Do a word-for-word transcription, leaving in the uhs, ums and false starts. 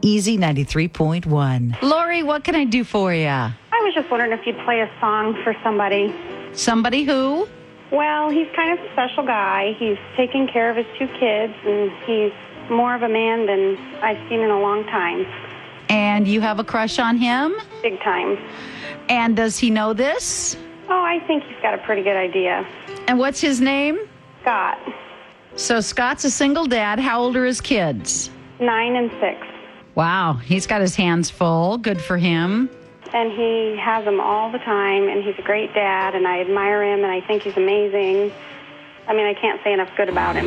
Easy ninety-three point one. Lori, what can I do for you? I was just wondering if you'd play a song for somebody. Somebody who? Well, he's kind of a special guy. He's taking care of his two kids, and he's more of a man than I've seen in a long time. And you have a crush on him? Big time. And does he know this? Oh, I think he's got a pretty good idea. And what's his name? Scott, So Scott's a single dad. How old are his kids? nine and six. Wow, he's got his hands full. Good for him. And he has them all the time, and he's a great dad, and I admire him, and I think he's amazing. I mean, I can't say enough good about him.